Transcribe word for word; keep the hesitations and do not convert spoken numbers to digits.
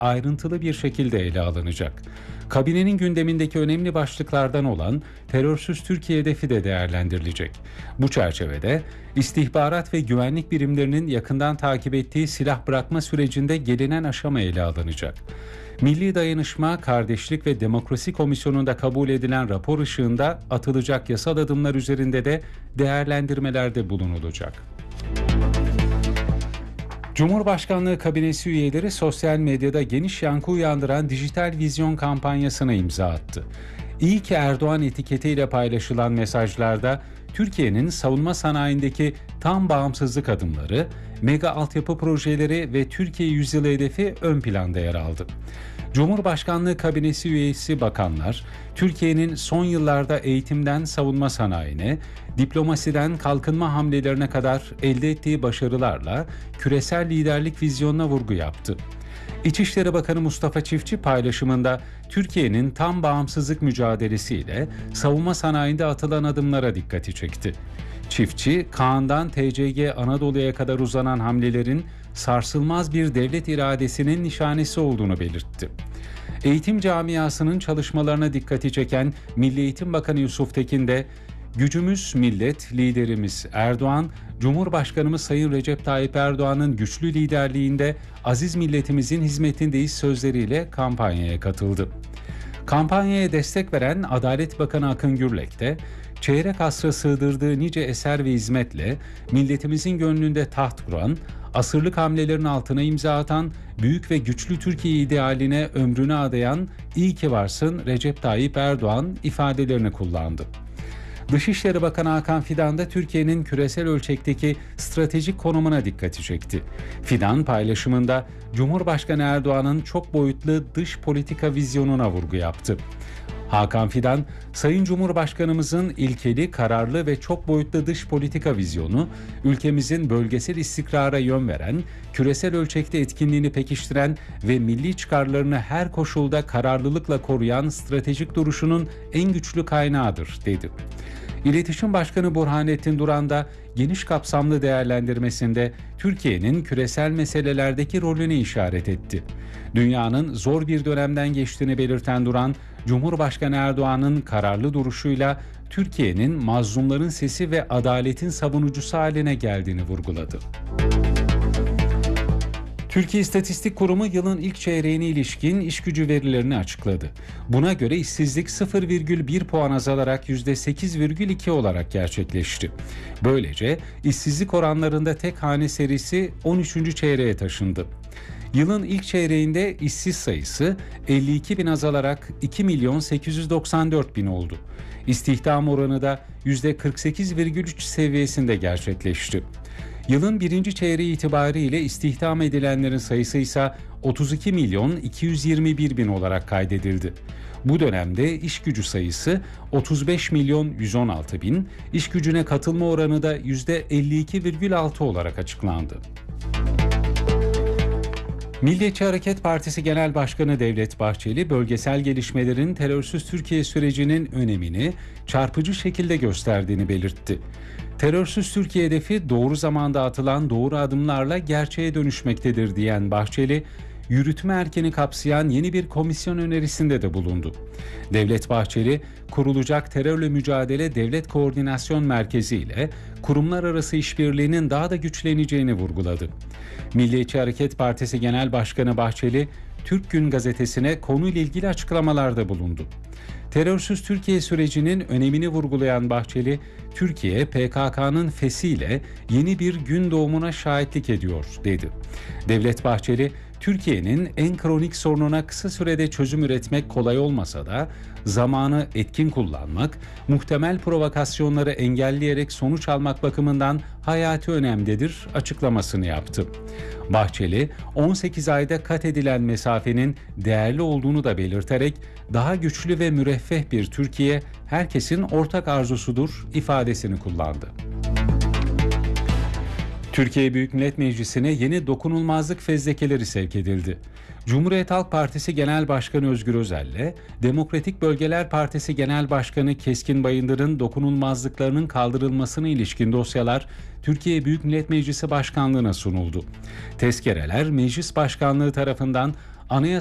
ayrıntılı bir şekilde ele alınacak. Kabinenin gündemindeki önemli başlıklardan olan terörsüz Türkiye hedefi de değerlendirilecek. Bu çerçevede istihbarat ve güvenlik birimlerinin yakından takip ettiği silah bırakma sürecinde gelinen aşama ele alınacak. Milli Dayanışma, Kardeşlik ve Demokrasi Komisyonu'nda kabul edilen rapor ışığında atılacak yasal adımlar üzerinde de değerlendirmelerde bulunulacak. Cumhurbaşkanlığı kabinesi üyeleri sosyal medyada geniş yankı uyandıran dijital vizyon kampanyasına imza attı. İyi ki Erdoğan etiketiyle paylaşılan mesajlarda Türkiye'nin savunma sanayindeki tam bağımsızlık adımları, mega altyapı projeleri ve Türkiye Yüzyılı hedefi ön planda yer aldı. Cumhurbaşkanlığı kabinesi üyesi bakanlar, Türkiye'nin son yıllarda eğitimden savunma sanayine, diplomasiden kalkınma hamlelerine kadar elde ettiği başarılarla küresel liderlik vizyonuna vurgu yaptı. İçişleri Bakanı Mustafa Çiftçi paylaşımında Türkiye'nin tam bağımsızlık mücadelesiyle savunma sanayinde atılan adımlara dikkati çekti. Çiftçi, Kaan'dan T C G Anadolu'ya kadar uzanan hamlelerin sarsılmaz bir devlet iradesinin nişanesi olduğunu belirtti. Eğitim camiasının çalışmalarına dikkati çeken Milli Eğitim Bakanı Yusuf Tekin de gücümüz millet, liderimiz Erdoğan, Cumhurbaşkanımız Sayın Recep Tayyip Erdoğan'ın güçlü liderliğinde aziz milletimizin hizmetindeyiz sözleriyle kampanyaya katıldı. Kampanyaya destek veren Adalet Bakanı Akın Gürlek de çeyrek asra sığdırdığı nice eser ve hizmetle milletimizin gönlünde taht kuran, asırlık hamlelerin altına imza atan, büyük ve güçlü Türkiye idealine ömrünü adayan "İyi ki varsın Recep Tayyip Erdoğan" ifadelerini kullandı. Dışişleri Bakanı Hakan Fidan da Türkiye'nin küresel ölçekteki stratejik konumuna dikkati çekti. Fidan paylaşımında Cumhurbaşkanı Erdoğan'ın çok boyutlu dış politika vizyonuna vurgu yaptı. Hakan Fidan, Sayın Cumhurbaşkanımızın ilkeli, kararlı ve çok boyutlu dış politika vizyonu, ülkemizin bölgesel istikrara yön veren, küresel ölçekte etkinliğini pekiştiren ve milli çıkarlarını her koşulda kararlılıkla koruyan stratejik duruşunun en güçlü kaynağıdır, dedi. İletişim Başkanı Burhanettin Duran da geniş kapsamlı değerlendirmesinde Türkiye'nin küresel meselelerdeki rolünü işaret etti. Dünyanın zor bir dönemden geçtiğini belirten Duran, Cumhurbaşkanı Erdoğan'ın kararlı duruşuyla Türkiye'nin mazlumların sesi ve adaletin savunucusu haline geldiğini vurguladı. Türkiye İstatistik Kurumu yılın ilk çeyreğine ilişkin işgücü verilerini açıkladı. Buna göre işsizlik sıfır virgül bir puan azalarak yüzde sekiz virgül iki olarak gerçekleşti. Böylece işsizlik oranlarında tek hane serisi on üçüncü çeyreğe taşındı. Yılın ilk çeyreğinde işsiz sayısı elli iki bin azalarak iki milyon sekiz yüz doksan dört bin oldu. İstihdam oranı da yüzde kırk sekiz virgül üç seviyesinde gerçekleşti. Yılın birinci çeyreği itibariyle istihdam edilenlerin sayısı ise otuz iki milyon iki yüz yirmi bir bin olarak kaydedildi. Bu dönemde iş gücü sayısı otuz beş milyon yüz on altı bin, iş gücüne katılma oranı da yüzde elli iki virgül altı olarak açıklandı. Milliyetçi Hareket Partisi Genel Başkanı Devlet Bahçeli, bölgesel gelişmelerin terörsüz Türkiye sürecinin önemini çarpıcı şekilde gösterdiğini belirtti. Terörsüz Türkiye hedefi doğru zamanda atılan doğru adımlarla gerçeğe dönüşmektedir diyen Bahçeli, yürütme erkeni kapsayan yeni bir komisyon önerisinde de bulundu. Devlet Bahçeli, kurulacak terörle mücadele Devlet Koordinasyon Merkezi ile kurumlar arası işbirliğinin daha da güçleneceğini vurguladı. Milliyetçi Hareket Partisi Genel Başkanı Bahçeli, Türk Gün gazetesine konuyla ilgili açıklamalarda bulundu. Terörsüz Türkiye sürecinin önemini vurgulayan Bahçeli, Türkiye P K K'nın fesiyle yeni bir gün doğumuna şahitlik ediyor, dedi. Devlet Bahçeli, Türkiye'nin en kronik sorununa kısa sürede çözüm üretmek kolay olmasa da zamanı etkin kullanmak, muhtemel provokasyonları engelleyerek sonuç almak bakımından hayati önemdedir açıklamasını yaptı. Bahçeli, on sekiz ayda kat edilen mesafenin değerli olduğunu da belirterek daha güçlü ve müreffeh bir Türkiye herkesin ortak arzusudur ifadesini kullandı. Türkiye Büyük Millet Meclisi'ne yeni dokunulmazlık fezlekeleri sevk edildi. Cumhuriyet Halk Partisi Genel Başkanı Özgür Özel'le Demokratik Bölgeler Partisi Genel Başkanı Keskin Bayındır'ın dokunulmazlıklarının kaldırılmasına ilişkin dosyalar Türkiye Büyük Millet Meclisi Başkanlığı'na sunuldu. Tezkereler Meclis Başkanlığı tarafından Anayasa